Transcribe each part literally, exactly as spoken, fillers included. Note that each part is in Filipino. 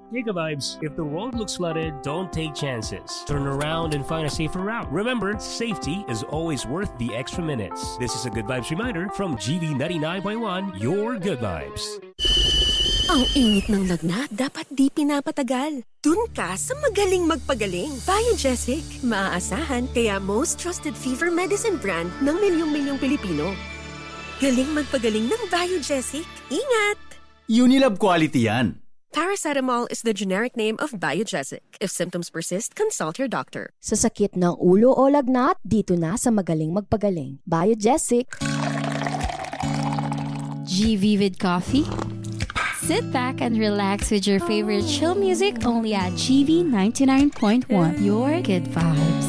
Giga Vibes, if the road looks flooded, don't take chances. Turn around and find a safer route. Remember, safety is always worth the extra minutes. This is a Good Vibes reminder from G V ninety-nine point one, your Good Vibes. Ang init ng lagnat, dapat di pinapatagal. Dun ka sa magaling magpagaling. Biogesic, maaasahan kaya most trusted fever medicine brand ng milyong-milyong Pilipino. Galing magpagaling ng Biogesic. Ingat! Unilab quality yan. Paracetamol is the generic name of Biogesic. If symptoms persist, consult your doctor. Sa sakit ng ulo o lagnat, dito na sa magaling magpagaling. Biogesic. G Vivid Coffee. Sit back and relax with your favorite chill music only at G V ninety-nine point one. Your good vibes.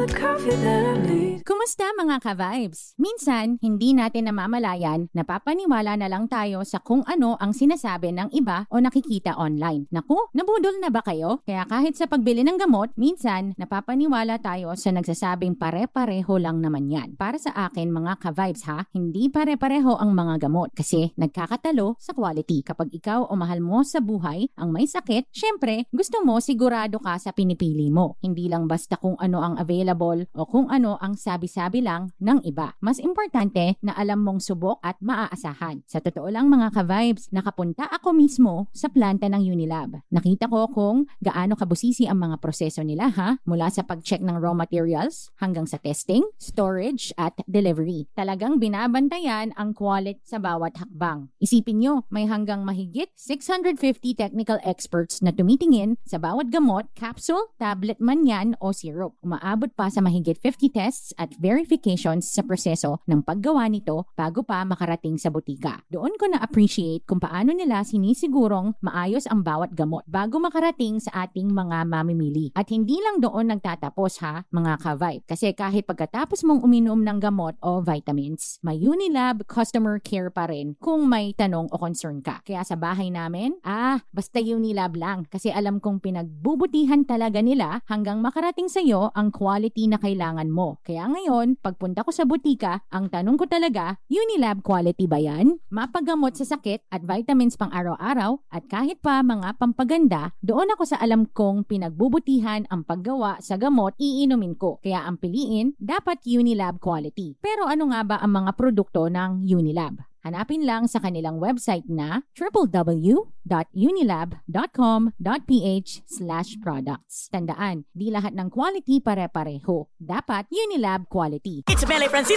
Kumusta mga ka-vibes? Minsan, hindi natin namamalayan, napapaniwala na lang tayo sa kung ano ang sinasabi ng iba o nakikita online. Naku, nabudol na ba kayo? Kaya kahit sa pagbili ng gamot, minsan napapaniwala tayo sa nagsasabing pare-pareho lang naman yan. Para sa akin mga ka-vibes ha, hindi pare-pareho ang mga gamot kasi nagkakatalo sa quality. Kapag ikaw o mahal mo sa buhay ang may sakit, syempre gusto mo sigurado ka sa pinipili mo. Hindi lang basta kung ano ang available o kung ano ang sabi-sabi lang ng iba. Mas importante na alam mong subok at maaasahan. Sa totoo lang mga ka-vibes, nakapunta ako mismo sa planta ng Unilab. Nakita ko kung gaano kabusisi ang mga proseso nila ha, mula sa pag-check ng raw materials hanggang sa testing, storage at delivery. Talagang binabantayan ang quality sa bawat hakbang. Isipin nyo, may hanggang mahigit six hundred fifty technical experts na tumitingin sa bawat gamot, capsule, tablet man yan o syrup. Umaabot pa sa mahigit fifty tests at verifications sa proseso ng paggawa nito bago pa makarating sa butika. Doon ko na-appreciate kung paano nila sinisigurong maayos ang bawat gamot bago makarating sa ating mga mamimili. At hindi lang doon nagtatapos ha, mga ka-vibe. Kasi kahit pagkatapos mong uminom ng gamot o vitamins, may Unilab customer care pa rin kung may tanong o concern ka. Kaya sa bahay namin, ah, basta Unilab lang kasi alam kong pinagbubutihan talaga nila hanggang makarating sa iyo ang quality na kailangan mo. Kaya ngayon, pagpunta ko sa butika, ang tanong ko talaga, Unilab quality ba yan? Mapagamot sa sakit at vitamins pang araw-araw at kahit pa mga pampaganda, doon ako sa alam kong pinagbubutihan ang paggawa sa gamot iinumin ko. Kaya ang piliin, dapat Unilab quality. Pero ano nga ba ang mga produkto ng Unilab? Hanapin lang sa kanilang website na w w w dot unilab dot com dot p h slash products. Tandaan, di lahat ng quality pare-pareho. Dapat Unilab quality. It's Mele Francisco